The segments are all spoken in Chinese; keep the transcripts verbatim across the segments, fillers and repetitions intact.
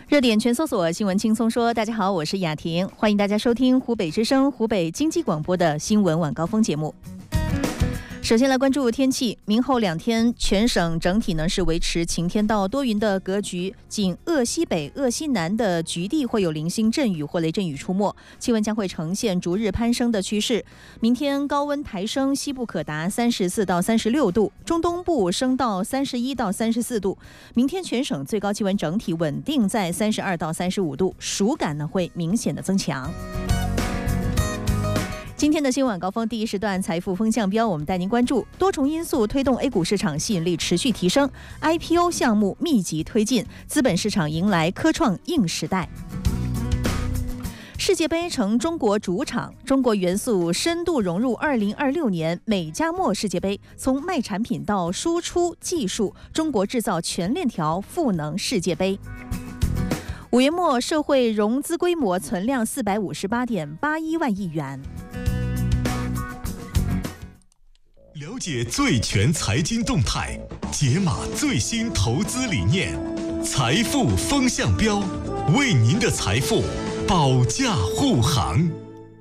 热点全搜索，新闻轻松说。大家好，我是雅婷，欢迎大家收听湖北之声、湖北经济广播的新闻晚高峰节目。首先来关注天气，明后两天全省整体呢是维持晴天到多云的格局，仅鄂西北、鄂西南的局地会有零星阵雨或雷阵雨出没，气温将会呈现逐日攀升的趋势。明天高温抬升，西部可达三十四到三十六度，中东部升到三十一到三十四度。明天全省最高气温整体稳定在三十二到三十五度，暑感呢会明显的增强。今天的新闻晚高峰第一时段财富风向标，我们带您关注多重因素推动 A 股市场吸引力持续提升 ，I P O 项目密集推进，资本市场迎来科创硬时代。世界杯成中国主场，中国元素深度融入二零二六年美加墨世界杯，从卖产品到输出技术，中国制造全链条赋能世界杯。五月末社会融资规模存量四百五十八点八一万亿元。 了解最全财经动态，解码最新投资理念，财富风向标，为您的财富保驾护航。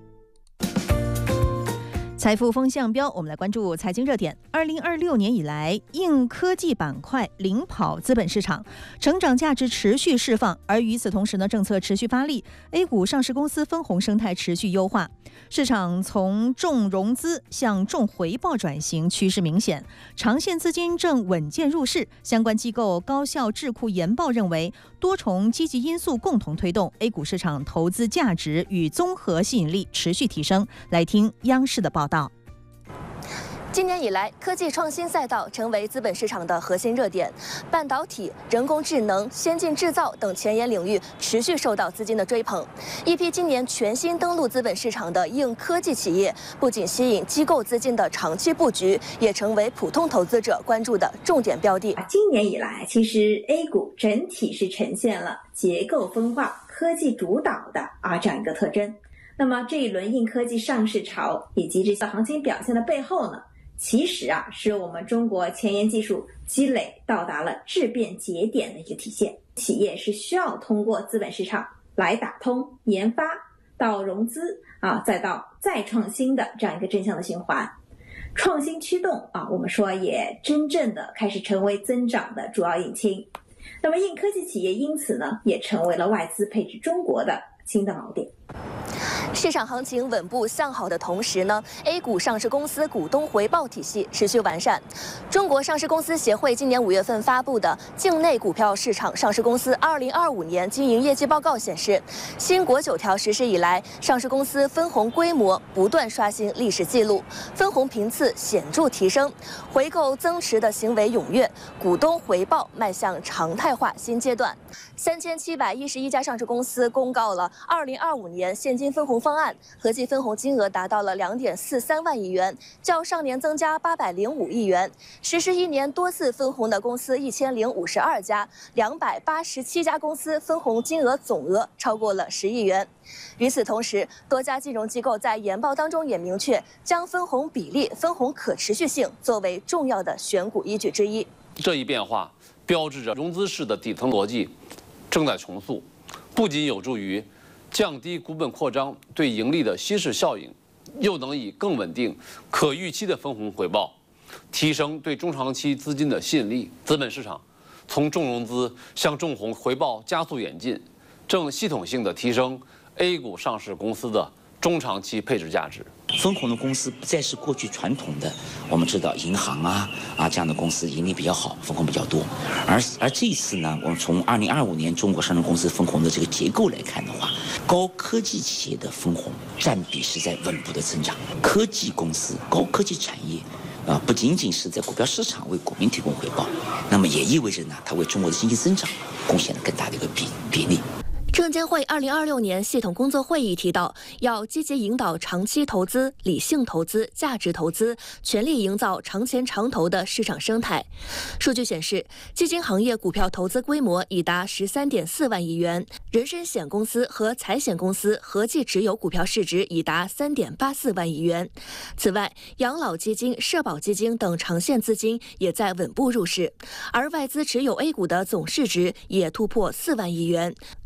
财富风向标，我们来关注财经热点。二零二六年以来，硬科技板块领跑资本市场，成长价值持续释放。而与此同时呢，政策持续发力 ，A 股上市公司分红生态持续优化，市场从重融资向重回报转型趋势明显，长线资金正稳健入市。相关机构高效智库研报认为，多重积极因素共同推动 A 股市场投资价值与综合吸引力持续提升。来听央视的报道。 今年以来，科技创新赛道成为资本市场的核心热点，半导体、人工智能、先进制造等前沿领域持续受到资金的追捧。一批今年全新登陆资本市场的硬科技企业，不仅吸引机构资金的长期布局，也成为普通投资者关注的重点标的。 今年以来，其实 A 股整体是呈现了结构分化、科技主导的啊这样一个特征。那么这一轮硬科技上市潮以及这些行情表现的背后呢，其实啊是我们中国前沿技术积累到达了质变节点的一个体现。企业是需要通过资本市场来打通研发到融资啊，再到再创新的这样一个正向的循环。创新驱动啊，我们说也真正的开始成为增长的主要引擎。那么硬科技企业因此呢，也成为了外资配置中国的新的锚点。 市场行情稳步向好的同时呢 ，A 股上市公司股东回报体系持续完善。中国上市公司协会今年五月份发布的境内股票市场上市公司二零二五年经营业绩报告显示，新国九条实施以来，上市公司分红规模不断刷新历史记录，分红频次显著提升，回购增持的行为踊跃，股东回报迈向常态化新阶段。三千七百一十一家上市公司公告了二零二五年现金分红方案，合计分红金额达到了两点四三万亿元，较上年增加八百零五亿元。实施一年多次分红的公司一千零五十二家，两百八十七家公司分红金额总额超过了十亿元。与此同时，多家金融机构在研报当中也明确将分红比例、分红可持续性作为重要的选股依据之一。 这一变化标志着融资式的底层逻辑正在重塑，不仅有助于降低股本扩张对盈利的稀释效应，又能以更稳定、可预期的分红回报，提升对中长期资金的吸引力。资本市场从重融资向重红回报加速演进，正系统性的提升 A 股上市公司的中长期配置价值。 分红的公司不再是过去传统的，我们知道银行啊啊这样的公司盈利比较好，分红比较多。而而这一次呢，我们从二零二五年中国上市公司分红的这个结构来看的话，高科技企业的分红占比是在稳步的增长。科技公司、高科技产业啊，不仅仅是在股票市场为股民提供回报，那么也意味着呢，它为中国的经济增长贡献了更大的一个比比例。 证监会二零二六年系统工作会议提到，要积极引导长期投资、理性投资、价值投资，全力营造长钱长投的市场生态。数据显示，基金行业股票投资规模已达十三点四万亿元，人身险公司和财险公司合计持有股票市值已达三点八四万亿元。此外，养老基金、社保基金等长线资金也在稳步入市，而外资持有 A 股的总市值也突破四万亿元。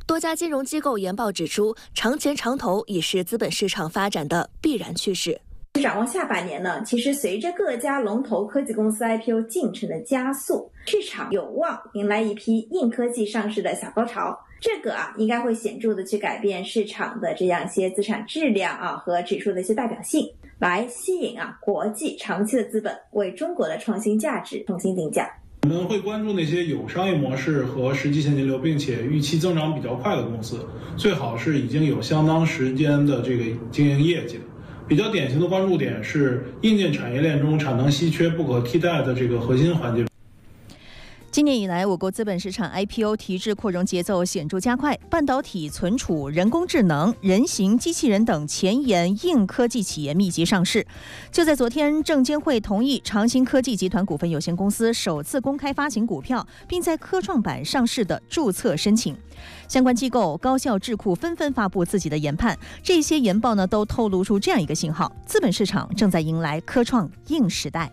多家金融机构研报指出，长钱长投已是资本市场发展的必然趋势。 展望下半年呢，其实随着各家龙头科技公司 I P O 进程的加速，市场有望迎来一批硬科技上市的小高潮。这个啊，应该会显著的去改变市场的这样一些资产质量啊和指数的一些代表性，来吸引啊国际长期的资本为中国的创新价值重新定价。 我们会关注那些有商业模式和实际现金流，并且预期增长比较快的公司，最好是已经有相当时间的这个经营业绩的。比较典型的关注点是硬件产业链中产能稀缺不可替代的这个核心环节。 今年以来，我国资本市场 I P O 提质扩容节奏显著加快，半导体、存储、人工智能、人形机器人等前沿硬科技企业密集上市。就在昨天，证监会同意长兴科技集团股份有限公司首次公开发行股票，并在科创板上市的注册申请。相关机构、高校智库纷纷发布自己的研判，这些研报呢都透露出这样一个信号：资本市场正在迎来科创硬时代。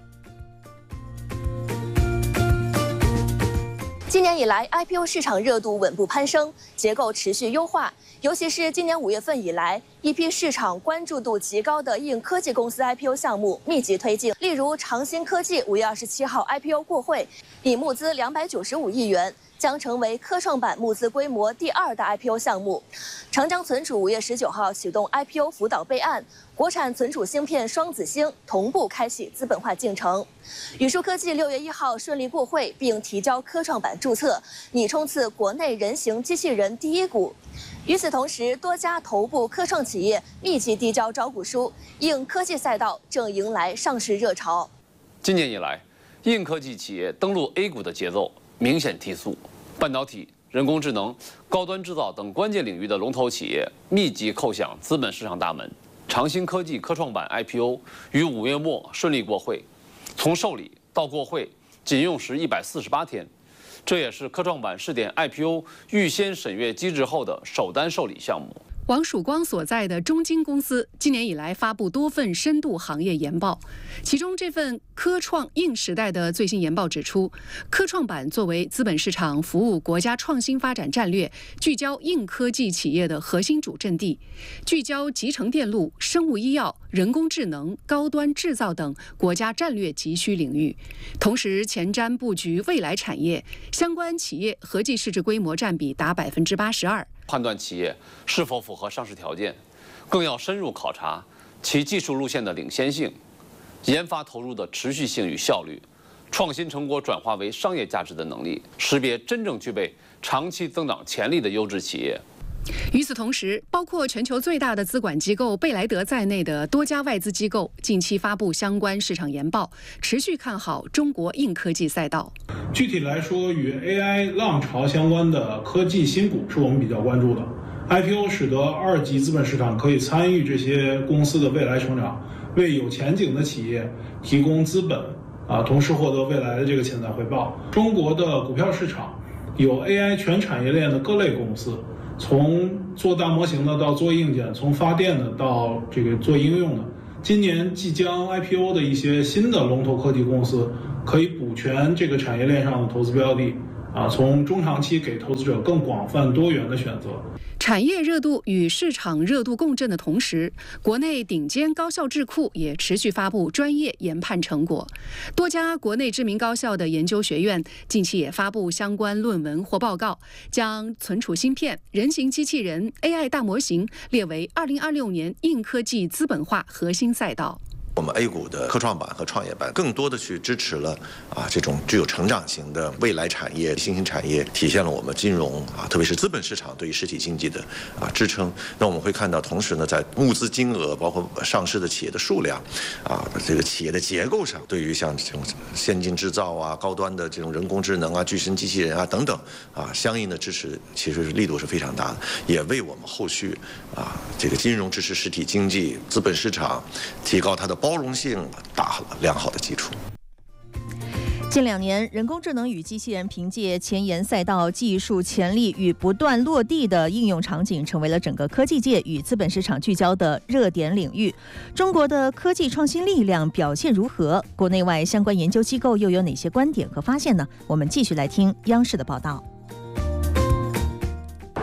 今年以来 ，I P O 市场热度稳步攀升，结构持续优化。尤其是今年五月份以来，一批市场关注度极高的硬科技公司 I P O 项目密集推进。例如，长兴科技五月二十七号 I P O 过会，已募资两百九十五亿元。将成为科创板募资规模第二大 I P O 项目。长江存储五月十九号启动 I P O 辅导备案，国产存储芯片双子星同步开启资本化进程。宇树科技六月一号顺利过会，并提交科创板注册，拟冲刺国内人形机器人第一股。与此同时，多家头部科创企业密集递交招股书，硬科技赛道正迎来上市热潮。 今年以来，硬科技企业登陆 A 股的节奏明显提速。半导体、人工智能、高端制造等关键领域的龙头企业密集叩响资本市场大门。长兴科技科创板 I P O 于五月末顺利过会，从受理到过会仅用时一百四十八天，这也是科创板试点 I P O 预先审阅机制后的首单受理项目。 王曙光所在的中金公司今年以来发布多份深度行业研报，其中这份科创硬时代的最新研报指出，科创板作为资本市场服务国家创新发展战略、聚焦硬科技企业的核心主阵地，聚焦集成电路、生物医药、人工智能、高端制造等国家战略急需领域，同时前瞻布局未来产业，相关企业合计市值规模占比达百分之八十二。 判断企业是否符合上市条件，更要深入考察其技术路线的领先性、研发投入的持续性与效率、创新成果转化为商业价值的能力，识别真正具备长期增长潜力的优质企业。 与此同时，包括全球最大的资管机构贝莱德在内的多家外资机构近期发布相关市场研报，持续看好中国硬科技赛道。 具体来说，与 A I 浪潮相关的科技新股是我们比较关注的。I P O 使得二级资本市场可以参与这些公司的未来成长，为有前景的企业提供资本，啊，同时获得未来的这个潜在回报。中国的股票市场有 A I 全产业链的各类公司。从做大模型的到做硬件，从发电的到这个做应用的，今年即将 I P O 的一些新的龙头科技公司，可以补全这个产业链上的投资标的，啊，从中长期给投资者更广泛多元的选择。 产业热度与市场热度共振的同时，国内顶尖高校智库也持续发布专业研判成果。多家国内知名高校的研究学院近期也发布相关论文或报告，将存储芯片、人形机器人、A I 大模型列为二零二六年硬科技资本化核心赛道。 我们 A 股的科创板和创业板更多的去支持了啊这种具有成长型的未来产业、新兴产业，体现了我们金融啊，特别是资本市场对于实体经济的啊支撑。那我们会看到，同时呢，在募资金额，包括上市的企业的数量，啊，这个企业的结构上，对于像这种先进制造啊、高端的这种人工智能啊、具身机器人啊等等啊，相应的支持其实是力度是非常大的，也为我们后续啊这个金融支持实体经济、资本市场提高它的包容性打好了良好的基础。 近两年，人工智能与机器人凭借前沿赛道技术潜力与不断落地的应用场景，成为了整个科技界与资本市场聚焦的热点领域。中国的科技创新力量表现如何？国内外相关研究机构又有哪些观点和发现呢？我们继续来听央视的报道。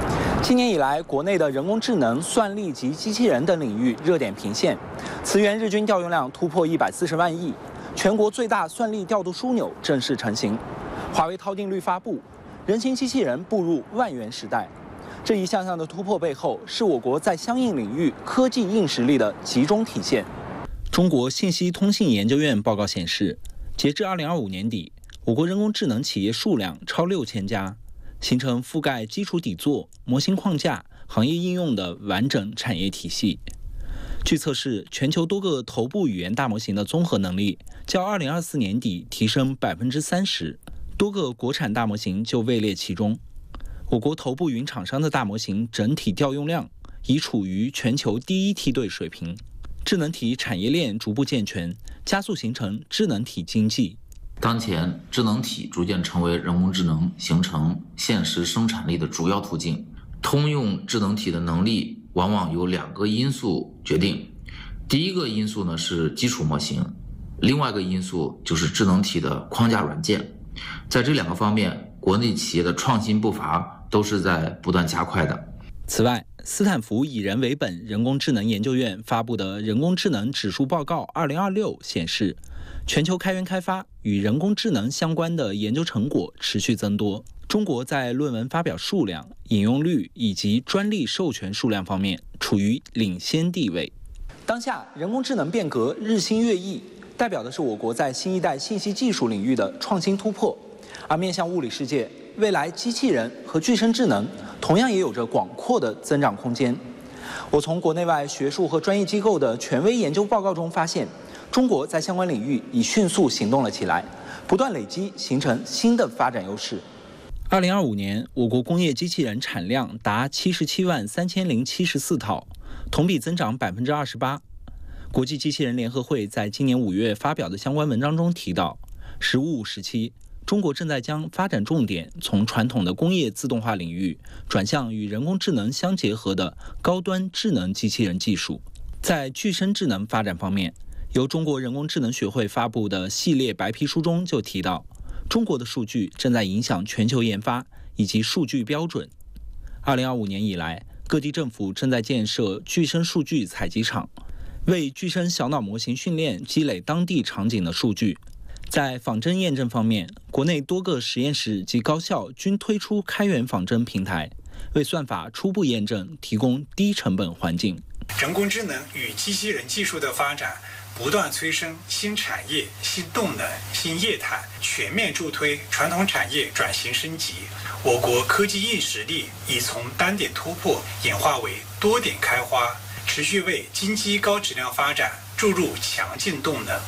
今年以来，国内的人工智能、算力及机器人等领域热点频现，慈源日均调用量突破一百四十万亿，全国最大算力调度枢纽正式成型。华为韬定律发布，人形机器人步入万元时代。这一项项的突破背后，是我国在相应领域科技硬实力的集中体现。中国信息通信研究院报告显示，截至二零二五年底，我国人工智能企业数量超六千家。形成覆盖基础底座、模型框架、行业应用的完整产业体系。据测试，全球多个头部语言大模型的综合能力较二零二四年底提升百分之三十，多个国产大模型就位列其中。我国头部云厂商的大模型整体调用量已处于全球第一梯队水平，智能体产业链逐步健全，加速形成智能体经济。 当前，智能体逐渐成为人工智能形成现实生产力的主要途径。通用智能体的能力往往由两个因素决定，第一个因素呢是基础模型，另外一个因素就是智能体的框架软件。在这两个方面，国内企业的创新步伐都是在不断加快的。 此外，斯坦福以人为本人工智能研究院发布的人工智能指数报告二零二六显示，全球开源开发与人工智能相关的研究成果持续增多。中国在论文发表数量、引用率以及专利授权数量方面处于领先地位。当下，人工智能变革日新月异，代表的是我国在新一代信息技术领域的创新突破。而面向物理世界，未来机器人和具身智能同样也有着广阔的增长空间。我从国内外学术和专业机构的权威研究报告中发现，中国在相关领域已迅速行动了起来，不断累积，形成新的发展优势。二零二五年，我国工业机器人产量达七十七万三千零七十四套，同比增长百分之二十八。国际机器人联合会在今年五月发表的相关文章中提到，十五五时期，中国正在将发展重点从传统的工业自动化领域转向与人工智能相结合的高端智能机器人技术。在具身智能发展方面，由中国人工智能学会发布的系列白皮书中就提到，中国的数据正在影响全球研发以及数据标准。二零二五年以来，各地政府正在建设具身数据采集场，为具身小脑模型训练积累当地场景的数据。在仿真验证方面，国内多个实验室及高校均推出开源仿真平台，为算法初步验证提供低成本环境。 人工智能与机器人技术的发展不断催生新产业、新动能、新业态，全面助推传统产业转型升级。我国科技硬实力已从单点突破演化为多点开花，持续为经济高质量发展注入强劲动能。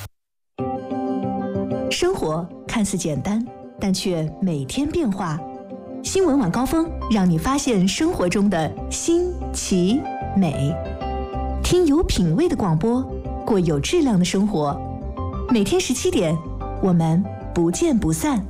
生活看似简单，但却每天变化。新闻晚高峰让你发现生活中的新奇美，听有品味的广播，过有质量的生活。每天十七点，我们不见不散。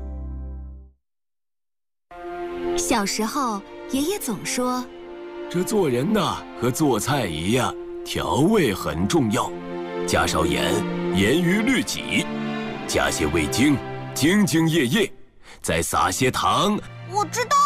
小时候，爷爷总说， 这做人呐，和做菜一样，调味很重要，加少盐，严于律己。加些味精，兢兢业业，再撒些糖。 我知道